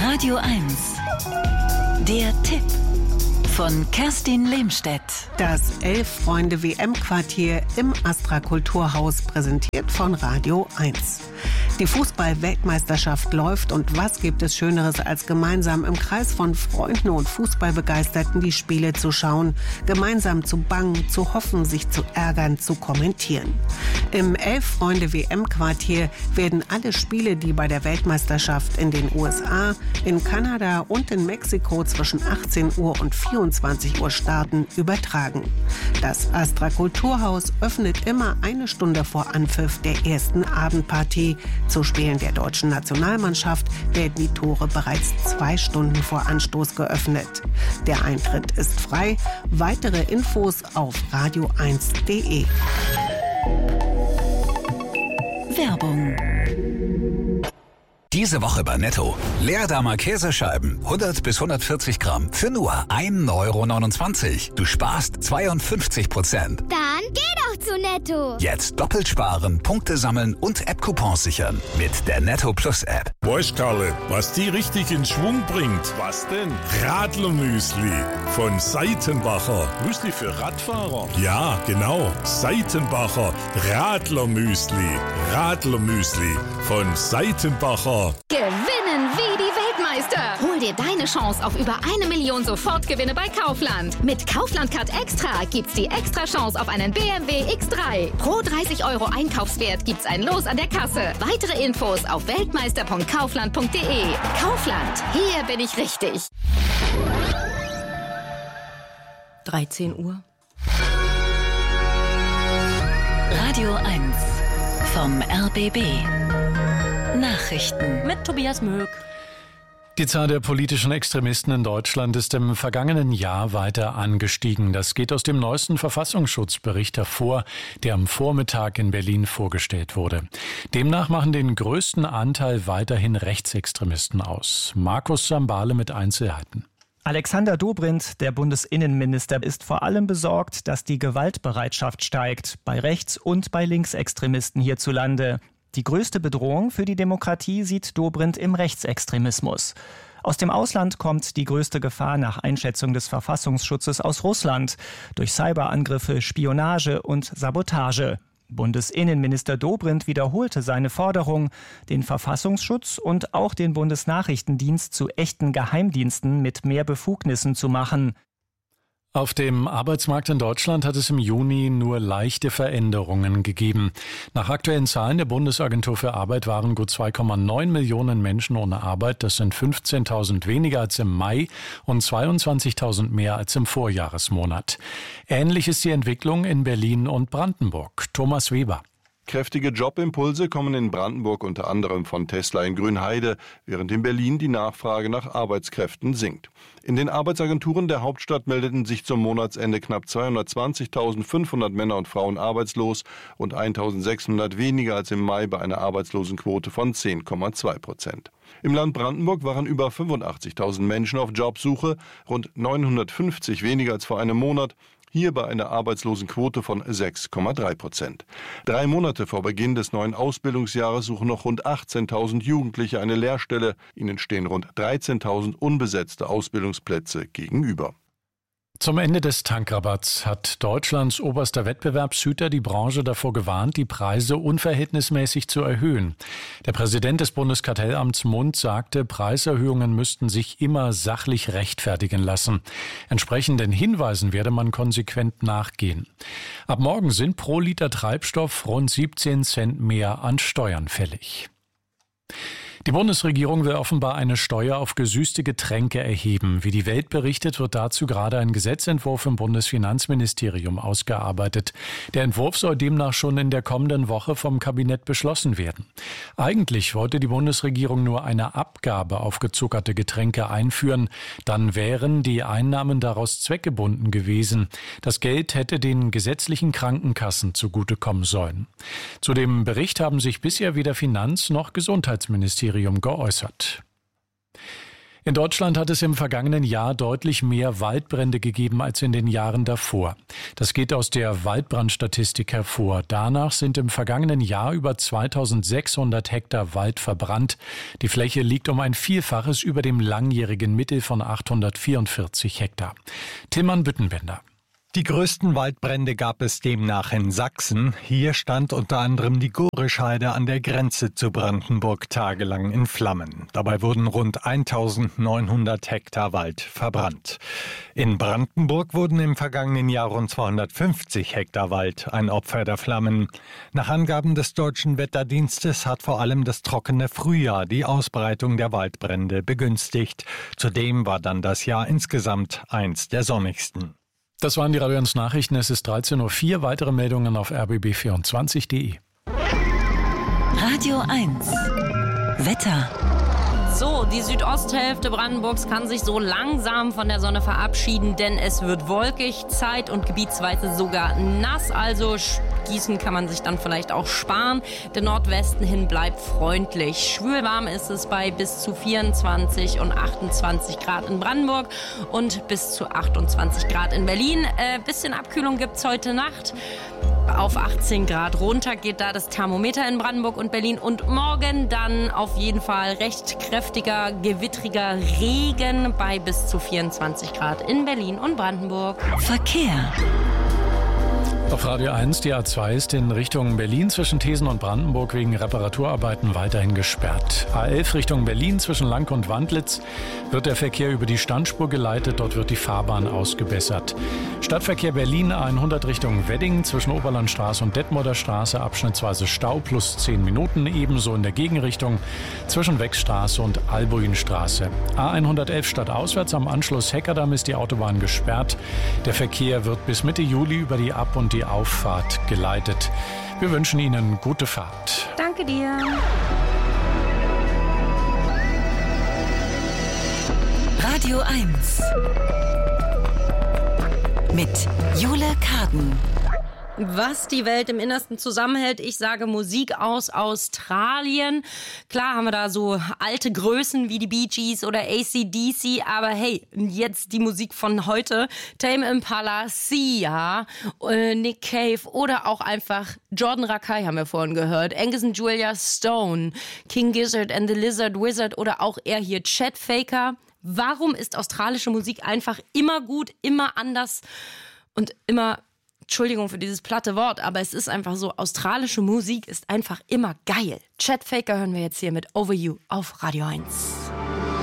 Radio 1. Der Tipp von Kerstin Lehmstedt. Das Elf-Freunde-WM-Quartier im Astra Kulturhaus, präsentiert von Radio 1. Die Fußball-Weltmeisterschaft läuft und was gibt es Schöneres, als gemeinsam im Kreis von Freunden und Fußballbegeisterten die Spiele zu schauen, gemeinsam zu bangen, zu hoffen, sich zu ärgern, zu kommentieren. Im Elf-Freunde-WM-Quartier werden alle Spiele, die bei der Weltmeisterschaft in den USA, in Kanada und in Mexiko zwischen 18 Uhr und 24 Uhr starten, übertragen. Das Astra Kulturhaus öffnet immer eine Stunde vor Anpfiff der ersten Abendpartie. Zu Spielen der deutschen Nationalmannschaft werden die Tore bereits 2 Stunden vor Anstoß geöffnet. Der Eintritt ist frei. Weitere Infos auf radio1.de. Werbung. Diese Woche bei Netto. Leerdammer Käsescheiben, 100 bis 140 Gramm, für nur 1,29 €. Du sparst 52%. Dann geh doch zu Netto. Jetzt doppelt sparen, Punkte sammeln und App-Coupons sichern mit der Netto Plus App. Weißt, Karle, was die richtig in Schwung bringt? Was denn? Radlermüsli von Seitenbacher. Müsli für Radfahrer? Ja, genau. Seitenbacher Radlermüsli. Radlermüsli von Seitenbacher. Gewinnen wie die Weltmeister. Hol dir deine Chance auf über 1 Million Sofortgewinne bei Kaufland. Mit Kaufland Card Extra gibt's die extra Chance auf einen BMW X3. Pro 30 € Einkaufswert gibt's ein Los an der Kasse. Weitere Infos auf weltmeister.kaufland.de. Kaufland, hier bin ich richtig. 13 Uhr. Radio 1 vom RBB. Nachrichten Mit Tobias Möck. Die Zahl der politischen Extremisten in Deutschland ist im vergangenen Jahr weiter angestiegen. Das geht aus dem neuesten Verfassungsschutzbericht hervor, der am Vormittag in Berlin vorgestellt wurde. Demnach machen den größten Anteil weiterhin Rechtsextremisten aus. Markus Sambale mit Einzelheiten. Alexander Dobrindt, der Bundesinnenminister, ist vor allem besorgt, dass die Gewaltbereitschaft steigt, bei Rechts- und bei Linksextremisten hierzulande. Die größte Bedrohung für die Demokratie sieht Dobrindt im Rechtsextremismus. Aus dem Ausland kommt die größte Gefahr nach Einschätzung des Verfassungsschutzes aus Russland durch Cyberangriffe, Spionage und Sabotage. Bundesinnenminister Dobrindt wiederholte seine Forderung, den Verfassungsschutz und auch den Bundesnachrichtendienst zu echten Geheimdiensten mit mehr Befugnissen zu machen. Auf dem Arbeitsmarkt in Deutschland hat es im Juni nur leichte Veränderungen gegeben. Nach aktuellen Zahlen der Bundesagentur für Arbeit waren gut 2,9 Millionen Menschen ohne Arbeit. Das sind 15.000 weniger als im Mai und 22.000 mehr als im Vorjahresmonat. Ähnlich ist die Entwicklung in Berlin und Brandenburg. Thomas Weber. Kräftige Jobimpulse kommen in Brandenburg unter anderem von Tesla in Grünheide, während in Berlin die Nachfrage nach Arbeitskräften sinkt. In den Arbeitsagenturen der Hauptstadt meldeten sich zum Monatsende knapp 220.500 Männer und Frauen arbeitslos und 1.600 weniger als im Mai bei einer Arbeitslosenquote von 10,2%. Im Land Brandenburg waren über 85.000 Menschen auf Jobsuche, rund 950 weniger als vor einem Monat. Hier bei einer Arbeitslosenquote von 6,3%. 3 Monate vor Beginn des neuen Ausbildungsjahres suchen noch rund 18.000 Jugendliche eine Lehrstelle. Ihnen stehen rund 13.000 unbesetzte Ausbildungsplätze gegenüber. Zum Ende des Tankrabatts hat Deutschlands oberster Wettbewerbshüter die Branche davor gewarnt, die Preise unverhältnismäßig zu erhöhen. Der Präsident des Bundeskartellamts Mund sagte, Preiserhöhungen müssten sich immer sachlich rechtfertigen lassen. Entsprechenden Hinweisen werde man konsequent nachgehen. Ab morgen sind pro Liter Treibstoff rund 17 Cent mehr an Steuern fällig. Die Bundesregierung will offenbar eine Steuer auf gesüßte Getränke erheben. Wie die Welt berichtet, wird dazu gerade ein Gesetzentwurf im Bundesfinanzministerium ausgearbeitet. Der Entwurf soll demnach schon in der kommenden Woche vom Kabinett beschlossen werden. Eigentlich wollte die Bundesregierung nur eine Abgabe auf gezuckerte Getränke einführen. Dann wären die Einnahmen daraus zweckgebunden gewesen. Das Geld hätte den gesetzlichen Krankenkassen zugutekommen sollen. Zu dem Bericht haben sich bisher weder Finanz- noch Gesundheitsministerium geäußert. In Deutschland hat es im vergangenen Jahr deutlich mehr Waldbrände gegeben als in den Jahren davor. Das geht aus der Waldbrandstatistik hervor. Danach sind im vergangenen Jahr über 2600 Hektar Wald verbrannt. Die Fläche liegt um ein Vielfaches über dem langjährigen Mittel von 844 Hektar. Tilman Büttenbender. Die größten Waldbrände gab es demnach in Sachsen. Hier stand unter anderem die Gorischheide an der Grenze zu Brandenburg tagelang in Flammen. Dabei wurden rund 1900 Hektar Wald verbrannt. In Brandenburg wurden im vergangenen Jahr rund 250 Hektar Wald ein Opfer der Flammen. Nach Angaben des Deutschen Wetterdienstes hat vor allem das trockene Frühjahr die Ausbreitung der Waldbrände begünstigt. Zudem war dann das Jahr insgesamt eins der sonnigsten. Das waren die Radio 1 Nachrichten. Es ist 13.04 Uhr. Weitere Meldungen auf rbb24.de. Radio 1 Wetter. So, die Südosthälfte Brandenburgs kann sich so langsam von der Sonne verabschieden, denn es wird wolkig, zeit- und gebietsweise sogar nass. Also Gießen kann man sich dann vielleicht auch sparen. Der Nordwesten hin bleibt freundlich. Schwülwarm ist es bei bis zu 24 und 28 Grad in Brandenburg und bis zu 28 Grad in Berlin. Bisschen Abkühlung gibt's heute Nacht. Auf 18 Grad runter geht da das Thermometer in Brandenburg und Berlin. Und morgen dann auf jeden Fall recht kräftiger, gewittriger Regen bei bis zu 24 Grad in Berlin und Brandenburg. Verkehr. Auf Radio 1, die A2 ist in Richtung Berlin zwischen Thesen und Brandenburg wegen Reparaturarbeiten weiterhin gesperrt. A11 Richtung Berlin zwischen Lank und Wandlitz wird der Verkehr über die Standspur geleitet. Dort wird die Fahrbahn ausgebessert. Stadtverkehr Berlin A100 Richtung Wedding zwischen Oberlandstraße und Detmolder Straße abschnittsweise Stau plus 10 Minuten. Ebenso in der Gegenrichtung zwischen Wechstraße und Albuinstraße. A111 stadtauswärts am Anschluss Heckerdamm ist die Autobahn gesperrt. Der Verkehr wird bis Mitte Juli über die Ab- und die Auffahrt geleitet. Wir wünschen Ihnen gute Fahrt. Danke dir. Radio 1 mit Jule Karden. Was die Welt im Innersten zusammenhält, ich sage Musik aus Australien. Klar haben wir da so alte Größen wie die Bee Gees oder AC/DC, aber hey, jetzt die Musik von heute. Tame Impala, Sia, Nick Cave oder auch einfach Jordan Rakei haben wir vorhin gehört. Angus und Julia Stone, King Gizzard and the Lizard Wizard oder auch er hier, Chet Faker. Warum ist australische Musik einfach immer gut, immer anders und immer... Entschuldigung für dieses platte Wort, aber es ist einfach so, australische Musik ist einfach immer geil. Chet Faker hören wir jetzt hier mit Over You auf Radio 1.